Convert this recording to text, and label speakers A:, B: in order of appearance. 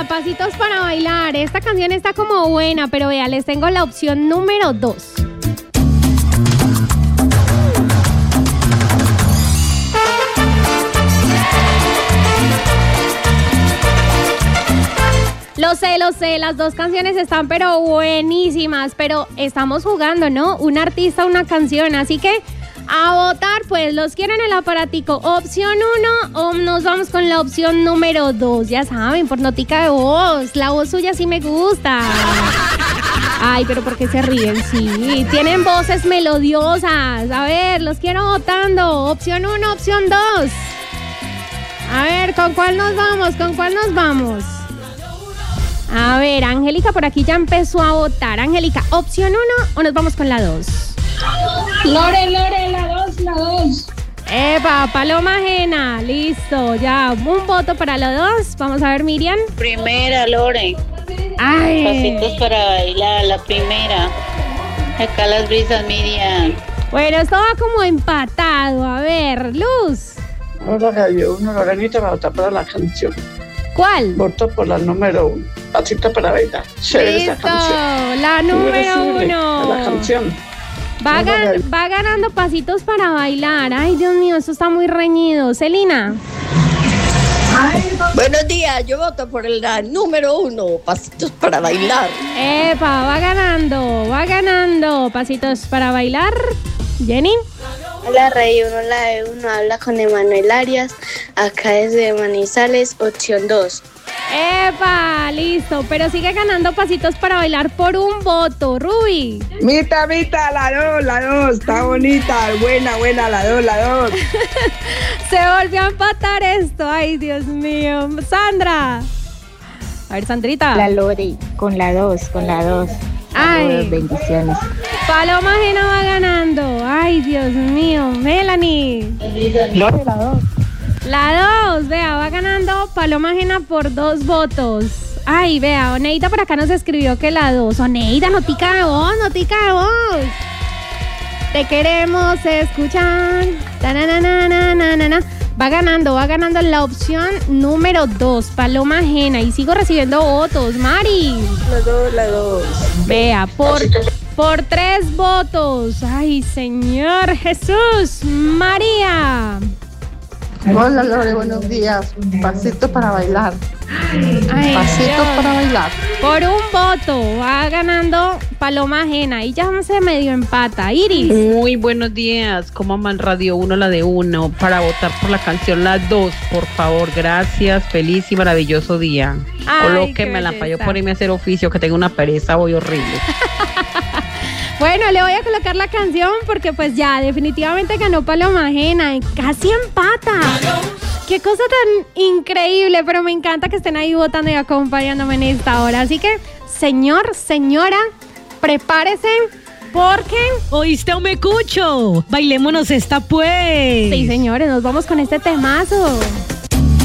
A: Pasitos para Bailar. Esta canción está como buena, pero vea, les tengo la opción número 2. Lo sé, las dos canciones están pero buenísimas, pero estamos jugando, ¿no? Un artista, una canción, así que a votar, pues, los quiero en el aparatico. Opción 1 o nos vamos con la opción número 2, ya saben, por notica de voz, la voz suya sí me gusta. Ay, pero ¿por qué se ríen? Sí, tienen voces melodiosas. A ver, los quiero votando. Opción 1, opción 2. A ver, ¿con cuál nos vamos? ¿Con cuál nos vamos? A ver, Angélica por aquí ya empezó a votar. Angélica, ¿opción 1 o nos vamos con la 2?
B: Lore, la 2.
A: Epa, Paloma Ajena, listo, ya, un voto para la 2. Vamos a ver, Miriam.
C: Primera, Lore.
A: Ay.
C: Pasitos para bailar, la primera. Acá las brisas, Miriam.
A: Bueno, esto va como empatado. A ver, Luz.
D: Hola, Radio 1, Lorenita va a votar para la canción.
A: ¿Cuál?
D: Voto por la número 1. Pasito para bailar. Chévere esa canción.
A: La número 1.
D: La canción.
A: Va ganando Pasitos para Bailar. Ay, Dios mío, esto está muy reñido. Celina.
E: Buenos días, yo voto por la número 1, Pasitos para Bailar.
A: Epa, va ganando Pasitos para Bailar. Jenny.
F: Hola, Radio 1, la de 1, habla con Emanuel Arias, acá desde Manizales, opción 2.
A: ¡Epa! Listo, pero sigue ganando Pasitos para Bailar por un voto. Ruby.
G: Mita, la 2, está bonita, buena, la 2.
A: Se volvió a empatar esto, ay, Dios mío. Sandra. A ver, Sandrita.
H: La Lore, con la 2.
A: Ay.
H: Bendiciones.
A: Paloma Ajena va ganando. Ay, Dios mío. Melanie.
G: Lore, la 2.
A: La 2, vea, va ganando Paloma Ajena por 2 votos. Ay, vea, Oneida por acá nos escribió que la 2. Oneida, notica de voz. Te queremos escuchar. Va ganando la opción número 2, Paloma Ajena. Y sigo recibiendo votos. Mari.
E: La 2.
A: Vea, por 3 votos. Ay, Señor Jesús. María.
D: Hola, Lore, buenos días. Pasito para bailar.
A: Ay,
D: Pasitos
A: Dios.
D: para bailar.
A: Por un voto va ganando Paloma Ajena y ya se medio empata. Iris.
I: Muy buenos días. ¿Cómo aman Radio 1, la de 1? Para votar por la canción la 2, por favor. Gracias. Feliz y maravilloso día.
A: Ay,
I: Colóquenme
A: qué
I: la para yo
A: belleza.
I: ponerme a hacer oficio, que tengo una pereza hoy horrible.
A: Bueno, le voy a colocar la canción porque pues ya definitivamente ganó Paloma Ajena y casi empata. Qué cosa tan increíble, pero me encanta que estén ahí votando y acompañándome en esta hora. Así que, señora, prepárese porque...
J: ¿Oíste o me escucho? Bailémonos esta pues.
A: Sí, señores, nos vamos con este temazo.